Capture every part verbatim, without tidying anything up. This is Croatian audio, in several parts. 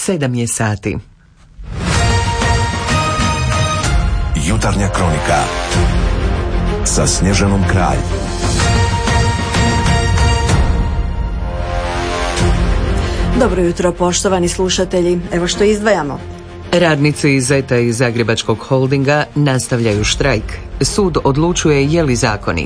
sedam je sati. Jutarnja kronika sa Snježanom Kralj. Dobro jutro, poštovani slušatelji. Evo što izdvajamo. Radnici Zeta i Zagrebačkog holdinga nastavljaju štrajk. Sud odlučuje je li zakonit.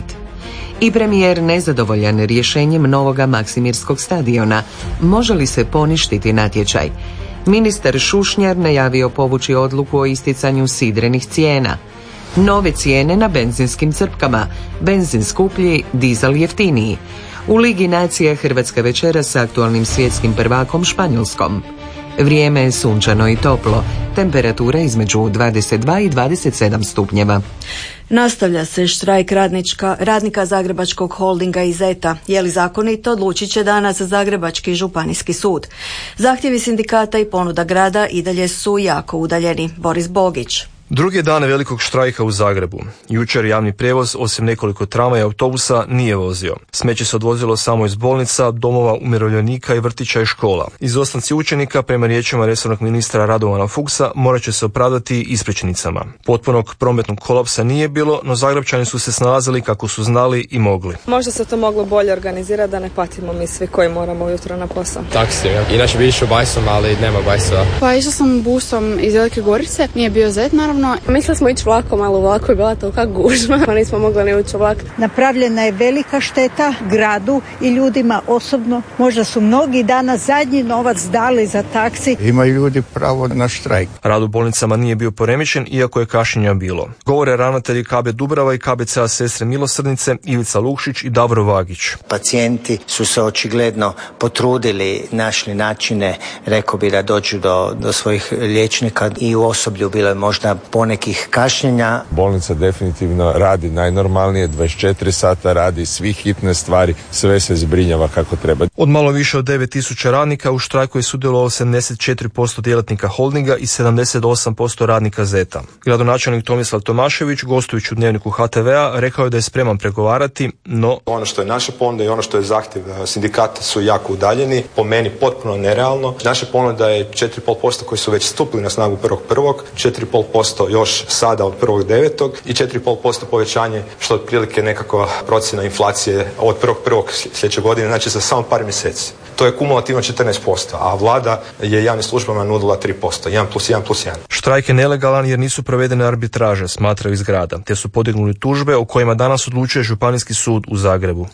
I premijer nezadovoljan rješenjem novoga Maksimirskog stadiona. Može li se poništiti natječaj? Ministar Šušnjar najavio povući odluku o isticanju sidrenih cijena. Nove cijene na benzinskim crpkama. Benzin skuplji, dizel jeftiniji. U Ligi nacija Hrvatska večera s aktualnim svjetskim prvakom Španjolskom. Vrijeme je sunčano i toplo. Temperatura između dvadeset dva i dvadeset sedam stupnjeva. Nastavlja se štrajk radnička, radnika Zagrebačkog holdinga i Zeta. Je li zakonito, odlučit će danas Zagrebački županijski sud. Zahtjevi sindikata i ponuda grada i dalje su jako udaljeni. Boris Bogić. Drugi dan velikog štrajka u Zagrebu. Jučer javni prijevoz, osim nekoliko tramvaja i autobusa, nije vozio. Smeće se odvozilo samo iz bolnica, domova umirovljenika i vrtića i škola. Izostanci učenika, prema riječima resornog ministra Radovana Fuchsa, morat će se opravdati ispričnicama. Potpunog prometnog kolapsa nije bilo, no Zagrebčani su se snalazili kako su znali i mogli. Možda se to moglo bolje organizirati da ne patimo mi svi koji moramo ujutro na posao. Taksi, ja. Inače bi išao bajsom, ali nema bajsova. Pa išla sam busom iz Velike Gorice, nije bio Zet naravno. Mislili smo ići vlakom, ali u vlaku je bila tolika gužva, pa nismo mogli ni ući u vlak. Napravljena je velika šteta gradu i ljudima osobno. Možda su mnogi danas zadnji novac dali za taksi. Imaju ljudi pravo na štrajk. Rad u bolnicama nije bio poremećen, iako je kašnjenja bilo. Govore ravnatelji K B Dubrava i K B C A Sestre Milosrdnice, Ivica Lukšić i Davor Vagić. Pacijenti su se očigledno potrudili, našli načine, rekao bi da dođu do, do svojih liječnika i u osoblju bilo je možda ponekih kašnjenja. Bolnica definitivno radi najnormalnije, dvadeset četiri sata radi, svi hitne stvari, sve se zbrinjava kako treba. Od malo više od devet tisuća radnika u štrajku je sudjelovalo sedamdeset četiri posto djelatnika holdinga i sedamdeset osam posto radnika Zeta. Gradonačelnik Tomislav Tomašević, gostujući u Dnevniku H T V-a, rekao je da je spreman pregovarati, no... Ono što je naša ponuda i ono što je zahtjev sindikata su jako udaljeni, po meni potpuno nerealno. Naša ponuda je četiri i pol posto koji su već stupili na snagu prvog prvog, četiri i pol posto još sada od prvog devetog i četiri i pol posto povećanje, što je otprilike nekakva procjena inflacije od prvog prvog sljedeće godine, znači za samo par mjeseci. To je kumulativno četrnaest posto, a vlada je javnim službama nudila tri posto, jedan plus jedan plus jedan. Štrajk je nelegalan jer nisu provedene arbitraže, smatraju iz grada, te su podignuli tužbe o kojima danas odlučuje Županijski sud u Zagrebu.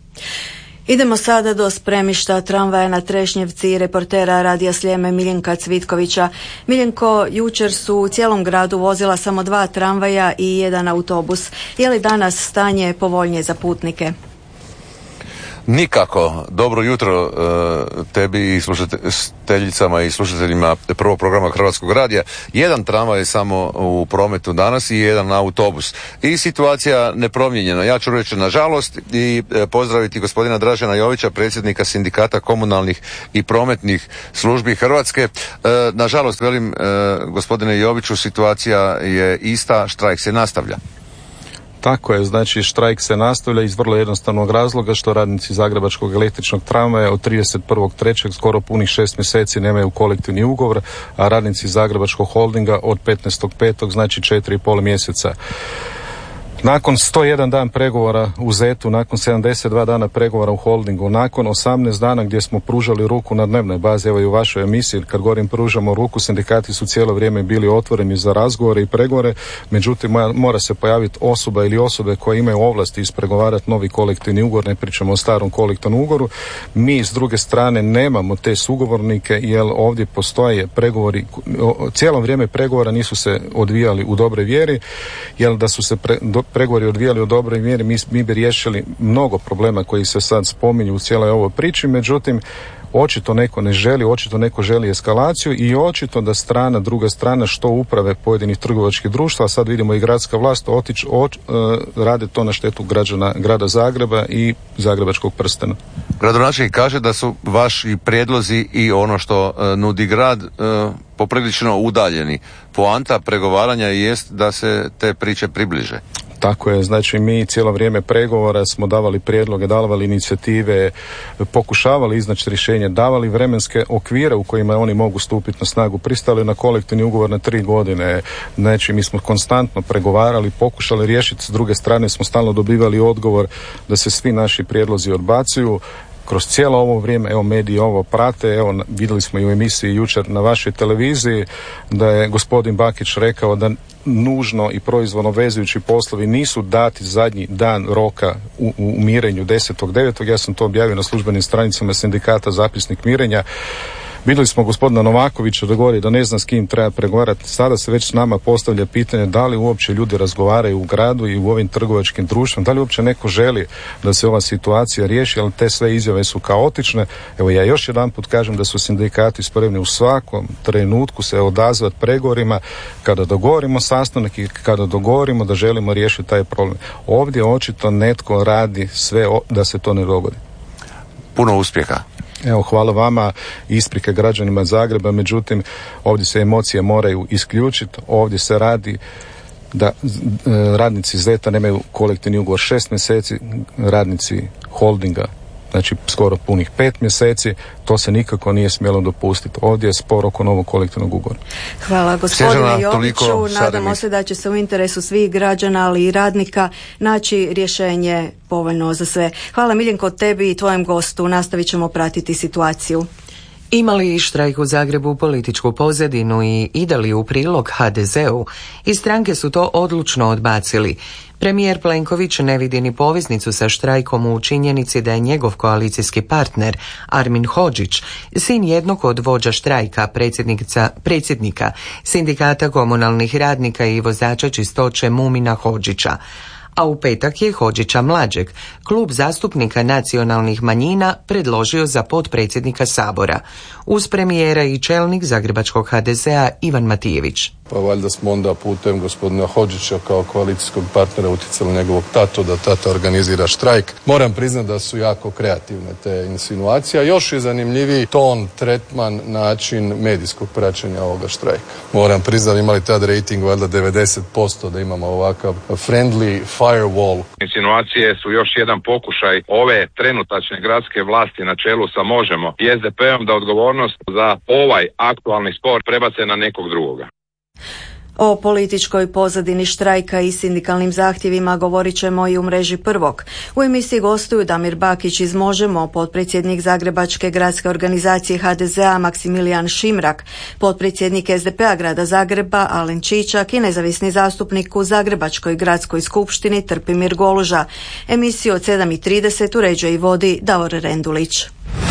Idemo sada do spremišta tramvaja na Trešnjevci i reportera Radija Sljeme Miljenka Cvitkovića. Miljenko, jučer su u cijelom gradu vozila samo dva tramvaja i jedan autobus. Je li danas stanje povoljnije za putnike? Nikako. Dobro jutro uh, tebi i slušateljicama i slušateljima prvog programa Hrvatskog radija. Jedan tramvaj je samo u prometu danas i jedan autobus. I situacija nepromijenjena. Ja ću reći nažalost i uh, pozdraviti gospodina Dražena Jovića, predsjednika Sindikata komunalnih i prometnih službi Hrvatske. Uh, nažalost, velim uh, gospodine Joviću, situacija je ista, štrajk se nastavlja. Tako je, znači štrajk se nastavlja iz vrlo jednostavnog razloga što radnici Zagrebačkog električnog tramvaja od trideset prvog trećeg skoro punih šest mjeseci nemaju kolektivni ugovor, a radnici Zagrebačkog holdinga od petnaestog petog znači četiri i pol mjeseca. Nakon sto jedan dan pregovora u Zetu, nakon sedamdeset dva dana pregovora u holdingu, nakon osamnaest dana gdje smo pružali ruku na dnevnoj bazi, evo i u vašoj emisiji, kad govorim pružamo ruku, sindikati su cijelo vrijeme bili otvoreni za razgovore i pregovore, međutim mora se pojaviti osoba ili osobe koje imaju ovlasti ispregovarati novi kolektivni ugovor, ne pričamo o starom kolektivnom ugovoru. Mi s druge strane nemamo te sugovornike jer ovdje postoje pregovori, cijelo vrijeme pregovora nisu se odvijali u dobroj vjeri, jer da su se pre, do, pregovori odvijali u dobroj mjeri, mi, mi bi riješili mnogo problema koji se sad spominju u cijeloj ovoj priči, međutim očito neko ne želi, očito neko želi eskalaciju i očito da strana, druga strana, što uprave pojedinih trgovačkih društva, sad vidimo i gradska vlast, otič, oč, uh, rade to na štetu građana grada Zagreba i Zagrebačkog prstena. Gradonačelnik kaže da su vaši prijedlozi i ono što uh, nudi grad uh, poprilično udaljeni. Poanta pregovaranja jest da se te priče približe. Tako je, znači mi cijelo vrijeme pregovora smo davali prijedloge, davali inicijative, pokušavali iznaći rješenje, davali vremenske okvire u kojima oni mogu stupiti na snagu, pristali na kolektivni ugovor na tri godine, znači mi smo konstantno pregovarali, pokušali riješiti, s druge strane smo stalno dobivali odgovor da se svi naši prijedlozi odbacuju. Kroz cijelo ovo vrijeme, evo mediji ovo prate, evo vidjeli smo i u emisiji jučer na vašoj televiziji da je gospodin Bakić rekao da nužno i proizvodno vezujući poslovi nisu dati zadnji dan roka u, u mirenju desetog devetog Ja sam to objavio na službenim stranicama sindikata Zapisnik mirenja. Vidjeli smo gospodina Novakovića da govori da ne zna s kim treba pregovarati. Sada se već s nama postavlja pitanje da li uopće ljudi razgovaraju u gradu i u ovim trgovačkim društvima, da li uopće neko želi da se ova situacija riješi, ali te sve izjave su kaotične. Evo ja još jedan put kažem da su sindikati spremni u svakom trenutku se odazvati pregovorima kada dogovorimo sastanak i kada dogovorimo da želimo riješiti taj problem. Ovdje očito netko radi sve da se to ne dogodi. Puno uspjeha. Evo, hvala vama, isprike građanima Zagreba, međutim, ovdje se emocije moraju isključiti, ovdje se radi da e, radnici Zeta nemaju kolektivni ugovor šest mjeseci, radnici Holdinga, znači skoro punih pet mjeseci, to se nikako nije smjelo dopustiti. Ovdje je spor oko novog kolektivnog ugovora. Hvala gospodine Joviću, nadamo se da će se u interesu svih građana, ali i radnika naći rješenje povoljno za sve. Hvala Miljenko tebi i tvojem gostu, nastavit ćemo pratiti situaciju. Ima li štrajk u Zagrebu političku pozadinu i ide li u prilog ha de zeu? I stranke su to odlučno odbacili. Premijer Plenković ne vidi ni poveznicu sa štrajkom u činjenici da je njegov koalicijski partner Armin Hodžić, sin jednog od vođa štrajka, predsjednika Sindikata komunalnih radnika i vozača čistoće Mumina Hodžića. A u petak je Hodžića mlađeg klub zastupnika nacionalnih manjina predložio za potpredsjednika Sabora, uz premijera i čelnik zagrebačkog ha de zea Ivan Matijević. Pa valjda smo onda putem gospodina Hodžića kao koalicijskog partnera utjecali njegovog tatu da tata organizira štrajk. Moram priznati da su jako kreativne te insinuacije. Još je zanimljiviji ton, tretman, način medijskog praćenja ovoga štrajka. Moram priznati, imali tad rating valjda devedeset posto da imamo ovakav friendly firewall. Insinuacije su još jedan pokušaj ove trenutačne gradske vlasti na čelu sa Možemo i es de pe-om da odgovornost za ovaj aktualni spor prebace na nekog drugoga. O političkoj pozadini štrajka i sindikalnim zahtjevima govorit ćemo i u mreži Prvog. U emisiji gostuju Damir Bakić iz Možemo, potpredsjednik Zagrebačke gradske organizacije ha de zea Maksimilijan Šimrak, potpredsjednik es de pe-a grada Zagreba Alen Čičak i nezavisni zastupnik u Zagrebačkoj gradskoj skupštini Trpimir Goluža. Emisiju od sedam i trideset uređuje i vodi Davor Rendulić.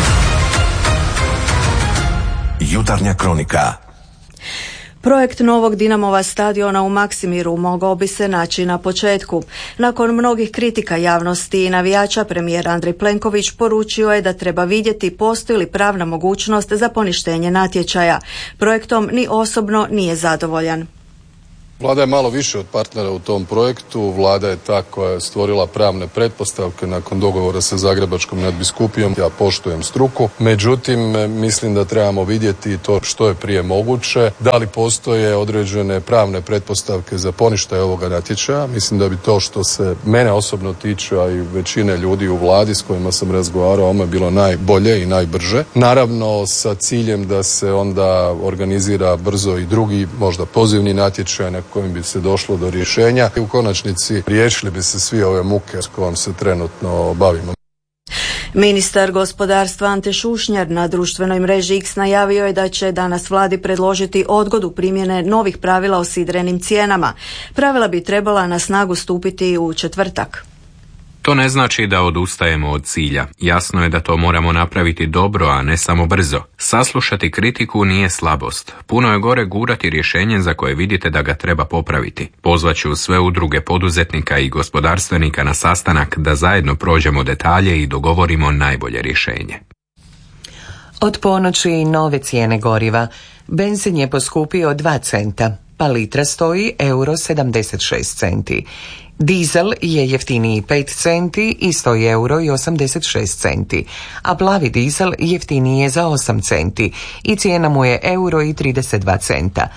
Jutarnja kronika. Projekt novog Dinamova stadiona u Maksimiru mogao bi se naći na početku. Nakon mnogih kritika javnosti i navijača, premijer Andrej Plenković poručio je da treba vidjeti postoji li pravna mogućnost za poništenje natječaja. Projektom ni osobno nije zadovoljan. Vlada je malo više od partnera u tom projektu. Vlada je ta koja je stvorila pravne pretpostavke nakon dogovora sa Zagrebačkom nadbiskupijom. Ja poštujem struku. Međutim, mislim da trebamo vidjeti to što je prije moguće. Da li postoje određene pravne pretpostavke za poništaj ovoga natječaja. Mislim da bi to što se mene osobno tiče, a i većine ljudi u Vladi s kojima sam razgovarao, ono je bilo najbolje i najbrže. Naravno sa ciljem da se onda organizira brzo i drugi, možda pozivni natječaj na kojim bi se došlo do rješenja i u konačnici riješili bi se svi ove muke s kojom se trenutno bavimo. Ministar gospodarstva Ante Šušnjar na društvenoj mreži X najavio je da će danas vladi predložiti odgodu primjene novih pravila o sidrenim cijenama. Pravila bi trebala na snagu stupiti u četvrtak. To ne znači da odustajemo od cilja. Jasno je da to moramo napraviti dobro, a ne samo brzo. Saslušati kritiku nije slabost. Puno je gore gurati rješenje za koje vidite da ga treba popraviti. Pozvaću sve udruge poduzetnika i gospodarstvenika na sastanak da zajedno prođemo detalje i dogovorimo najbolje rješenje. Od ponoći nove cijene goriva. Benzin je poskupio dva centa, pa litra stoji euro sedamdeset šest centi. Dizel je jeftiniji pet centi i stoji euro i osamdeset šest centi, a plavi dizel jeftiniji je za osam centi i cijena mu je euro i trideset dva centa.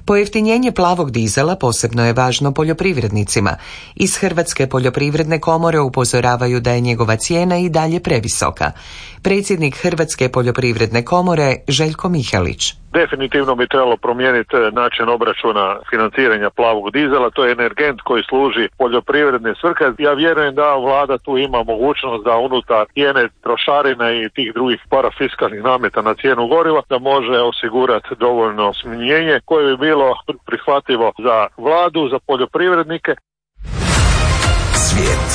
Pojeftinjenje plavog dizela posebno je važno poljoprivrednicima. Iz Hrvatske poljoprivredne komore upozoravaju da je njegova cijena i dalje previsoka. Predsjednik Hrvatske poljoprivredne komore Željko Mihalić. Definitivno bi trebalo promijeniti način obračuna financiranja plavog dizela. To je energent koji služi poljoprivredne svrhe. Ja vjerujem da vlada tu ima mogućnost da unutar cijene trošarina i tih drugih parafiskalnih nameta na cijenu goriva da može osigurati dovoljno smanjenje koje bi bilo prihvatljivo za vladu, za poljoprivrednike. Svijet.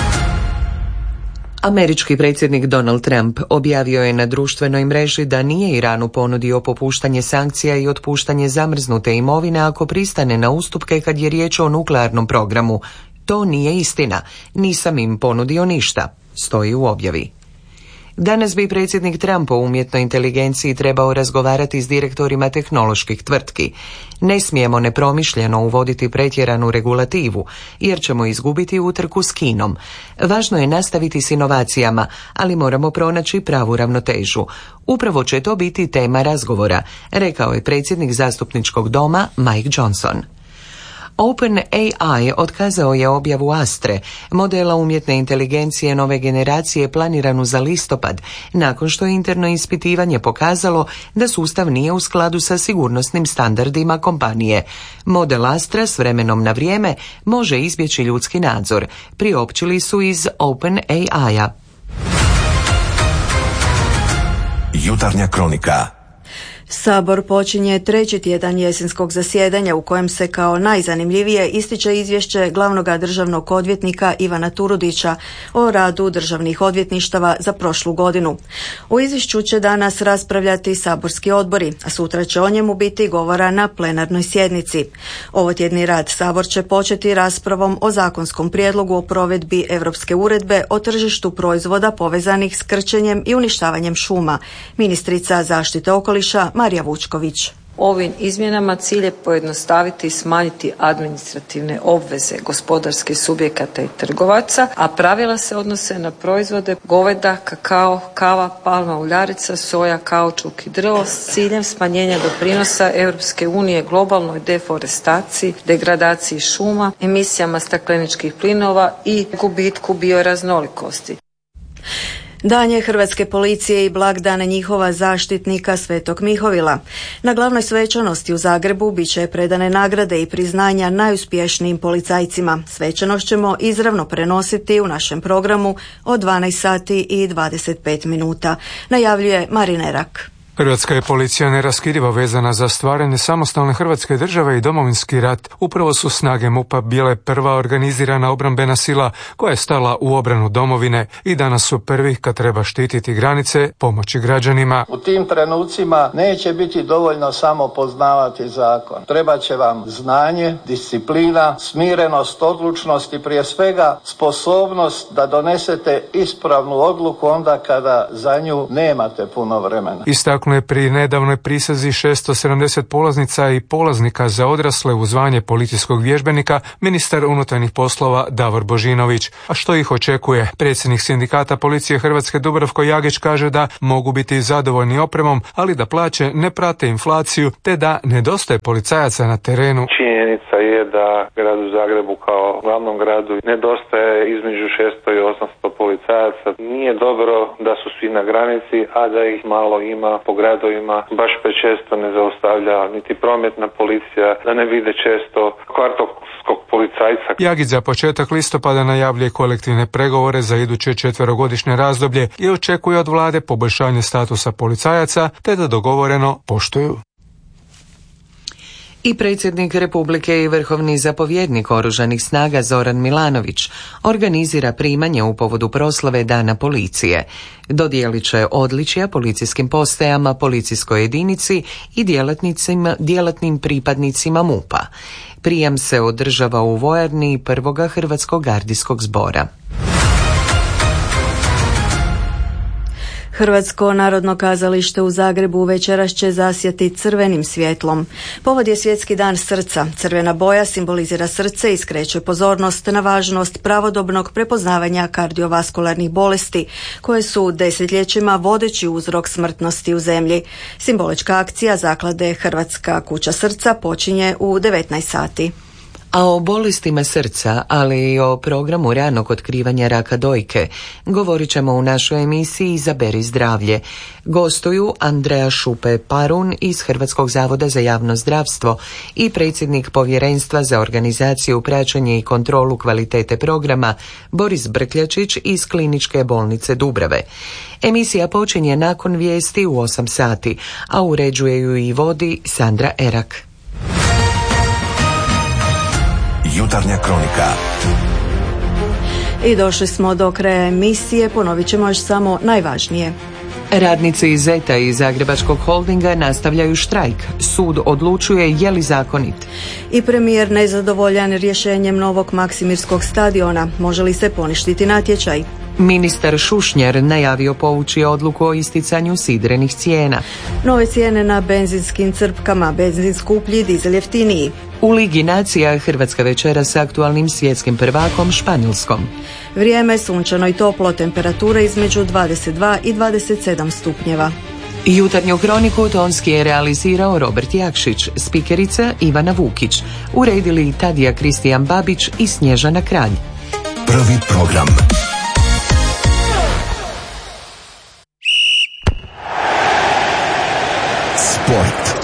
Američki predsjednik Donald Trump objavio je na društvenoj mreži da nije Iranu ponudio popuštanje sankcija i otpuštanje zamrznute imovine ako pristane na ustupke kad je riječ o nuklearnom programu. To nije istina. Nisam im ponudio ništa, stoji u objavi. Danas bi predsjednik Trump o umjetnoj inteligenciji trebao razgovarati s direktorima tehnoloških tvrtki. Ne smijemo nepromišljeno uvoditi pretjeranu regulativu, jer ćemo izgubiti utrku s Kinom. Važno je nastaviti s inovacijama, ali moramo pronaći pravu ravnotežu. Upravo će to biti tema razgovora, rekao je predsjednik zastupničkog doma Mike Johnson. OpenAI otkazao je objavu Astre, modela umjetne inteligencije nove generacije planiranu za listopad, nakon što je interno ispitivanje pokazalo da sustav nije u skladu sa sigurnosnim standardima kompanije. Model Astra s vremenom na vrijeme može izbjeći ljudski nadzor, priopćili su iz OpenAI-a. Jutarnja kronika. Sabor počinje treći tjedan jesenskog zasjedanja u kojem se kao najzanimljivije ističe izvješće glavnog državnog odvjetnika Ivana Turudića o radu državnih odvjetništava za prošlu godinu. U izvješću će danas raspravljati saborski odbori, a sutra će o njemu biti govora na plenarnoj sjednici. Ovotjedni rad Sabor će početi raspravom o zakonskom prijedlogu o provedbi Europske uredbe o tržištu proizvoda povezanih s krčenjem i uništavanjem šuma. Ministrica zaštite okoliša Marija Vučković. Ovim izmjenama cilj je pojednostaviti i smanjiti administrativne obveze gospodarskih subjekata i trgovaca, a pravila se odnose na proizvode goveda, kakao, kava, palma uljarica, soja, kaučuk i drvo s ciljem smanjenja doprinosa Europske unije globalnoj deforestaciji, degradaciji šuma, emisijama stakleničkih plinova i gubitku bioraznolikosti. Dan je Hrvatske policije i blagdan njihova zaštitnika Svetog Mihovila. Na glavnoj svečanosti u Zagrebu bit će predane nagrade i priznanja najuspješnijim policajcima. Svečanost ćemo izravno prenositi u našem programu od dvanaest sati i dvadeset pet minuta. Najavljuje Marina Rak. Hrvatska je policija neraskidivo vezana za stvaranje samostalne Hrvatske države i Domovinski rat. Upravo su snage MUP-a bile prva organizirana obrambena sila koja je stala u obranu domovine i danas su prvi kad treba štititi granice, pomoći građanima. U tim trenucima neće biti dovoljno samo poznavati zakon. Treba će vam znanje, disciplina, smirenost, odlučnost i prije svega sposobnost da donesete ispravnu odluku onda kada za nju nemate puno vremena. Istaknuo je pri nedavnoj prisezi šesto sedamdeset polaznica i polaznika za odrasle u zvanje policijskog vježbenika ministar unutarnjih poslova Davor Božinović. A što ih očekuje? Predsjednik sindikata policije Hrvatske Dubravko Jagić kaže da mogu biti zadovoljni opremom, ali da plaće ne prate inflaciju te da nedostaje policajaca na terenu. Činjenica je da gradu Zagrebu kao glavnom gradu nedostaje između šesto i osamsto policajaca. Nije dobro da su svi na granici, a da ih malo ima po gradovima. Baš prečesto ne zaustavlja niti prometna policija, da ne vide često kvartovskog policajca. Jagić za početak listopada najavljuje kolektivne pregovore za iduće četverogodišnje razdoblje i očekuje od vlade poboljšanje statusa policajaca te da dogovoreno poštuju. I predsjednik Republike i vrhovni zapovjednik Oružanih snaga Zoran Milanović organizira primanje u povodu proslave Dana policije. Dodijelit će odličja policijskim postajama, policijskoj jedinici i djelatnicima, djelatnim pripadnicima MUP-a. Prijam se održava u vojarni prvoga Hrvatskog gardijskog zbora. Hrvatsko narodno kazalište u Zagrebu večeras će zasjati crvenim svjetlom. Povod je Svjetski dan srca. Crvena boja simbolizira srce i skreće pozornost na važnost pravodobnog prepoznavanja kardiovaskularnih bolesti, koje su desetljećima vodeći uzrok smrtnosti u zemlji. Simbolička akcija zaklade Hrvatska kuća srca počinje u devetnaest sati. A o bolestima srca, ali i o programu ranog otkrivanja raka dojke, govorit ćemo u našoj emisiji Izaberi zdravlje. Gostuju Andreja Šupe-Parun iz Hrvatskog zavoda za javno zdravstvo i predsjednik Povjerenstva za organizaciju, praćenje i kontrolu kvalitete programa Boris Brkljačić iz Kliničke bolnice Dubrave. Emisija počinje nakon vijesti u osam sati, a uređuje ju i vodi Sandra Erak. Jutarnja kronika. I došli smo do kraja emisije, ponovit ćemo još samo najvažnije. Radnici iz Zeta i Zagrebačkog holdinga nastavljaju štrajk. Sud odlučuje je li zakonit. I premijer nezadovoljan rješenjem novog Maksimirskog stadiona. Može li se poništiti natječaj? Ministar Šušnjar najavio povući odluku o isticanju sidrenih cijena. Nove cijene na benzinskim crpkama, benzin skuplji, dizel jeftiniji. U Ligi nacija Hrvatska večera s aktualnim svjetskim prvakom Španjolskom. Vrijeme sunčano i toplo, temperatura između dvadeset dva i dvadeset sedam stupnjeva. Jutarnju kroniku tonski je realizirao Robert Jakšić, spikerica Ivana Vukić, uredili Tadija Kristijan Babić i Snježana Kralj. Prvi program. Sport.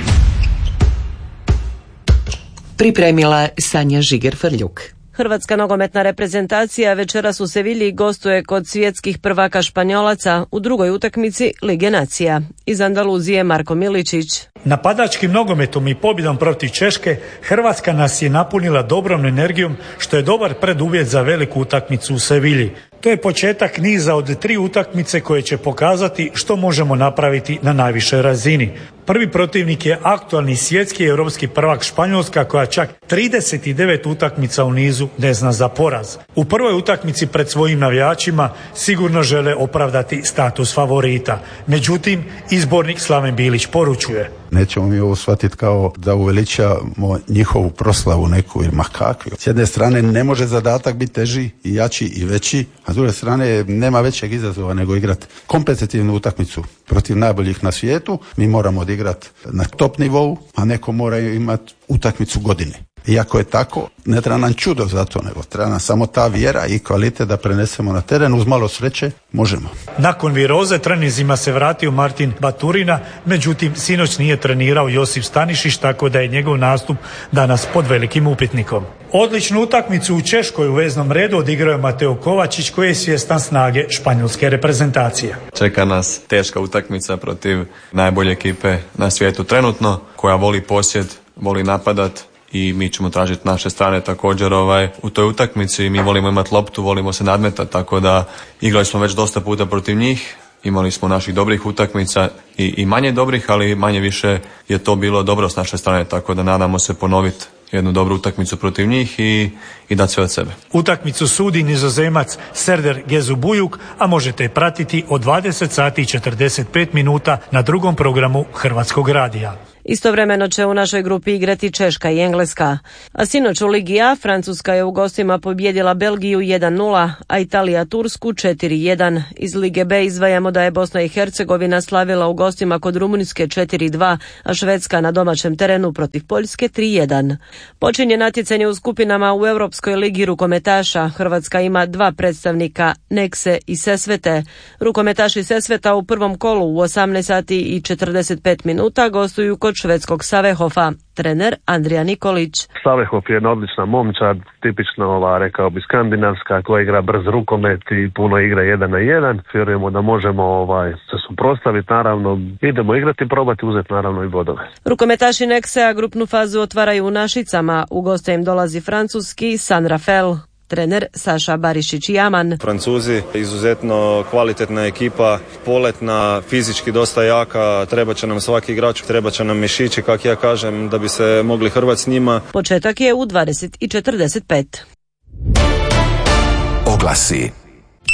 Pripremila Sanja Žiger-Frljuk. Hrvatska nogometna reprezentacija večeras u Sevilji gostuje kod svjetskih prvaka Španjolaca u drugoj utakmici Lige nacija. Iz Andaluzije Marko Miličić. Napadačkim nogometom i pobjedom protiv Češke Hrvatska nas je napunila dobrom energijom, što je dobar preduvjet za veliku utakmicu u Sevilji. To je početak niza od tri utakmice koje će pokazati što možemo napraviti na najvišoj razini. Prvi protivnik je aktualni svjetski europski prvak Španjolska, koja čak trideset devet utakmica u nizu ne zna za poraz. U prvoj utakmici pred svojim navijačima sigurno žele opravdati status favorita. Međutim, izbornik Slaven Bilić poručuje: nećemo mi ovo shvatiti kao da uveličamo njihovu proslavu neku ili ma kakvi. S jedne strane ne može zadatak biti teži i jači i veći, a s druge strane nema većeg izazova nego igrati kompetitivnu utakmicu protiv najboljih na svijetu. Mi moramo odigrati na top nivou, a neko mora imati utakmicu godine. Iako je tako, ne treba nam čudo za to, nego treba nam samo ta vjera i kvalitet da prenesemo na teren. Uz malo sreće možemo. Nakon viroze treninzima se vratio Martin Baturina, međutim sinoć nije trenirao Josip Stanišić, tako da je njegov nastup danas pod velikim upitnikom. Odličnu utakmicu u Češkoj u veznom redu odigrao je Mateo Kovačić, koji je svjestan snage španjolske reprezentacije. Čeka nas teška utakmica protiv najbolje ekipe na svijetu trenutno, koja voli posjed, voli napadat, i mi ćemo tražiti naše strane također ovaj, u toj utakmici. Mi volimo imati loptu, volimo se nadmetati, tako da igrali smo već dosta puta protiv njih. Imali smo naših dobrih utakmica i, i manje dobrih, ali manje više je to bilo dobro s naše strane, tako da nadamo se ponoviti jednu dobru utakmicu protiv njih i, i dati sve od sebe. Utakmicu sudi Nizozemac Serdar Gezubujuk, a možete je pratiti od dvadeset sati i četrdeset pet minuta na drugom programu Hrvatskog radija. Istovremeno će u našoj grupi igrati Češka i Engleska. A sinoć u Ligi A Francuska je u gostima pobijedila Belgiju jedan nula, a Italija Tursku četiri jedan. Iz Lige B izdvajamo da je Bosna i Hercegovina slavila u gostima kod Rumunjske četiri dva, a Švedska na domaćem terenu protiv Poljske tri jedan. Počinje natjecanje u skupinama u Europskoj ligi rukometaša. Hrvatska ima dva predstavnika, Nekse i Sesvete. Rukometaši Sesveta u prvom kolu u osamnaest sati i četrdeset pet minuta gostuju kod švedskog Savehofa. Trener Andrija Nikolić. Savehof je jedna odlična momčad, tipično ova, rekao bi, skandinavska, koja igra brz rukomet i puno igra jedan na jedan. Vjerujemo da možemo ovaj, se suprotstaviti, naravno idemo igrati i probati uzeti naravno i bodove. Rukometaši Neksea grupnu fazu otvaraju u Našicama. U goste im dolazi francuski San Rafael. Trener Saša Barišić-Jaman. Francuzi, izuzetno kvalitetna ekipa, poletna, fizički dosta jaka, treba će nam svaki igrač, treba će nam mišići, kak ja kažem, da bi se mogli hrvat s njima. Početak je u dvadeset i četrdeset pet. Oglasi.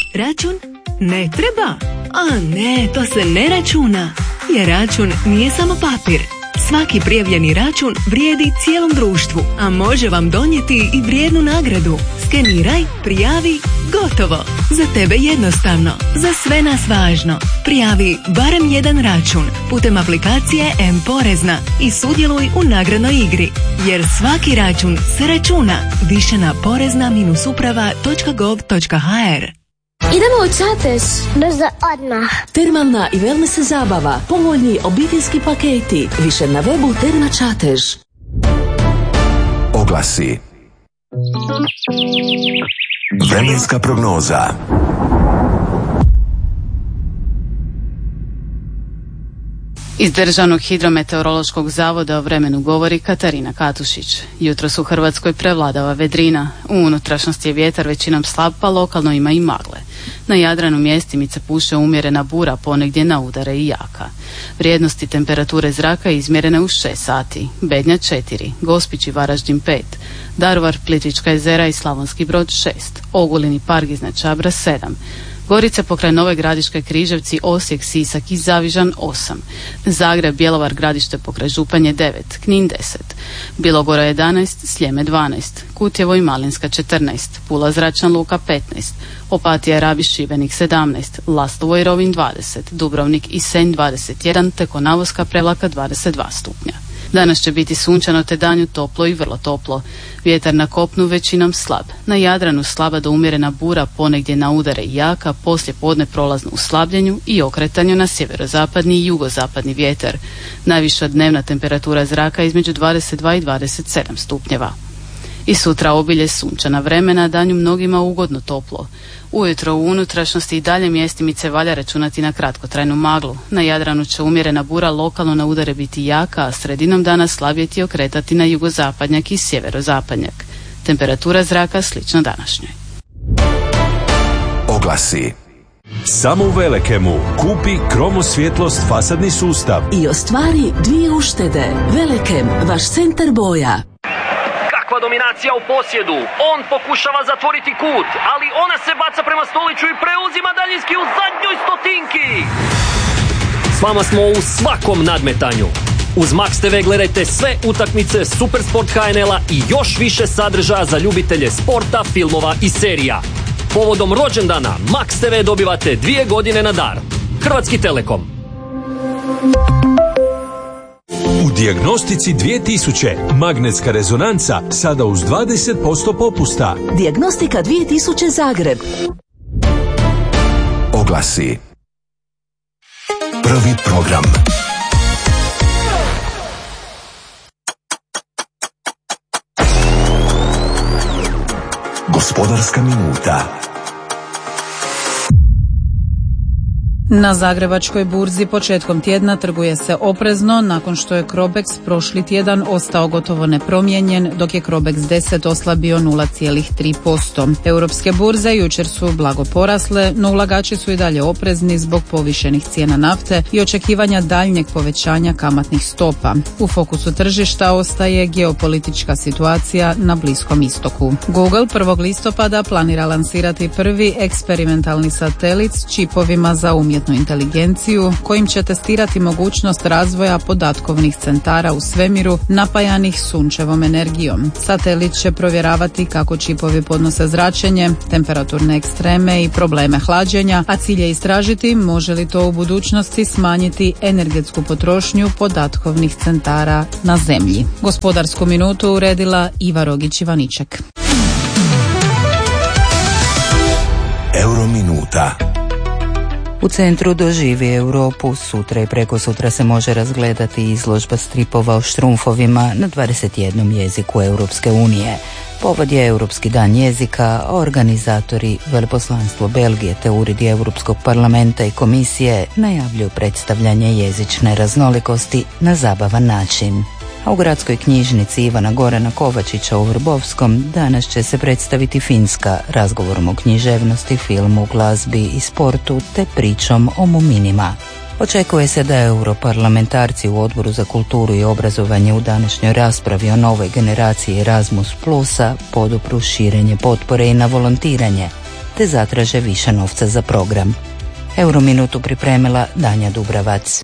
Račun? Ne treba? A ne, to se ne računa. Jer račun nije samo papir. Svaki prijavljeni račun vrijedi cijelom društvu, a može vam donijeti i vrijednu nagradu. Skeniraj, prijavi, gotovo. Za tebe jednostavno, za sve nas važno. Prijavi barem jedan račun putem aplikacije M-Porezna i sudjeluj u nagradnoj igri. Jer svaki račun se računa. Više na porezna uprava točka gov točka ha er. Idemo u Čatež. Brzo odmah. Termalna i wellness zabava. Povoljni obiteljski paketi. Više na webu Terma Čatež. Oglasi. Vremenska prognoza. Iz Državnog hidrometeorološkog zavoda o vremenu govori Katarina Katušić. Jutros u Hrvatskoj prevladava vedrina. U unutrašnjosti je vjetar većinom slab, pa lokalno ima i magle. Na Jadranu mjestimice puše umjerena bura, ponegdje na udare i jaka. Vrijednosti temperature zraka izmjerene u šest sati. Bednja četiri, Gospić i Varaždin pet, Daruvar, Plitvička jezera i Slavonski Brod šest, Ogulin i Park iznad Čabra sedam, Gorica pokraj Nove Gradiške, Križevci, Osijek, Sisak i Zavižan osam, Zagreb, Bjelovar, Gradište pokraj Županje devet, Knin deset, Bilogora jedanaest, Sljeme dvanaest, Kutjevo i Malinska četrnaest, Pula Zračna luka petnaest, Opatija, Rabi, Šibenik sedamnaest, Lastovo i Rovinj dvadeset, Dubrovnik i Senj dvadeset jedan te Konavoska, Prevlaka dvadeset dva stupnja. Danas će biti sunčano te danju toplo i vrlo toplo. Vjetar na kopnu većinom slab. Na Jadranu slaba do umjerena bura, ponegdje na udare i jaka, poslije podne prolazno u slabljenju i okretanju na sjeverozapadni i jugozapadni vjetar. Najviša dnevna temperatura zraka između dvadeset dva i dvadeset sedam stupnjeva. I sutra obilje sunčana vremena, danju mnogima ugodno toplo. Ujutro u unutrašnjosti i dalje mjestimice valja računati na kratkotrajnu maglu. Na Jadranu će umjerena bura lokalno na udare biti jaka, a sredinom dana slabjeti okretati na jugozapadnjak i sjeverozapadnjak. Temperatura zraka slično današnjoj. Oglasi. Samo u Velekemu kupi Kromosvjetlost fasadni sustav i ostvari dvije uštede. Velekem, vaš centar boja. Kakva dominacija u posjedu, on pokušava zatvoriti kut, ali ona se baca prema Stoliću i preuzima daljinski u zadnjoj stotinki. S vama smo u svakom nadmetanju. Uz Max te ve gledajte sve utakmice Supersport ha en el-a i još više sadržaja za ljubitelje sporta, filmova i serija. Povodom rođendana Max te ve dobivate dvije godine na dar. Hrvatski Telekom. U Dijagnostici dvije tisuće magnetska rezonanca sada uz dvadeset posto popusta. Dijagnostika dvije tisuće Zagreb. Oglasi. Prvi program. Gospodarska minuta. Na Zagrebačkoj burzi početkom tjedna trguje se oprezno nakon što je Crobex prošli tjedan ostao gotovo nepromijenjen, dok je Crobex deset oslabio nula zarez tri posto. Europske burze jučer su blago porasle, no ulagači su i dalje oprezni zbog povišenih cijena nafte i očekivanja daljnjeg povećanja kamatnih stopa. U fokusu tržišta ostaje geopolitička situacija na Bliskom istoku. Google prvog listopada planira lansirati prvi eksperimentalni satelit s čipovima za umjetnu inteligenciju kojim će testirati mogućnost razvoja podatkovnih centara u svemiru napajanih sunčevom energijom. Satelit će provjeravati kako čipovi podnose zračenje, temperaturne ekstreme i probleme hlađenja, a cilj je istražiti može li to u budućnosti smanjiti energetsku potrošnju podatkovnih centara na zemlji. Gospodarsku minutu uredila Iva Rogić-Ivaniček. Eurominuta. U centru Doživi Europu sutra i preko sutra se može razgledati izložba stripova o štrumfovima na dvadeset jednom jeziku Europske unije. Povod je Europski dan jezika, a organizatori Veleposlanstvo Belgije te uredi Europskog parlamenta i komisije najavljuju predstavljanje jezične raznolikosti na zabavan način. A u gradskoj knjižnici Ivana Gorana Kovačića u Vrbovskom danas će se predstaviti Finska razgovorom o književnosti, filmu, glazbi i sportu te pričom o muminima. Očekuje se da europarlamentarci u Odboru za kulturu i obrazovanje u današnjoj raspravi o novoj generaciji Erasmus Plusa podupru širenje potpore i na volontiranje. te zatraže više novca za program. Eurominutu pripremila Danja Dubravac.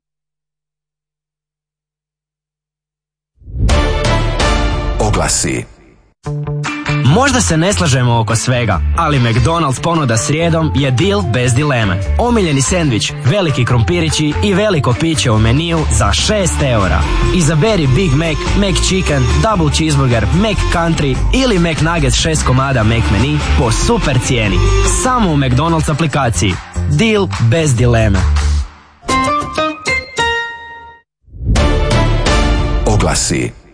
Oglasi. Možda se ne slažemo oko svega, ali McDonald's ponuda srijedom je deal bez dileme. Omiljeni sendvič, veliki krompirići i veliko piće u meniju za šest eura. Izaberi Big Mac, McChicken, Double Cheeseburger, McCountry ili McNuggets šest komada McMenu po super cijeni. Samo u McDonald's aplikaciji. Deal bez dileme. Oglasi.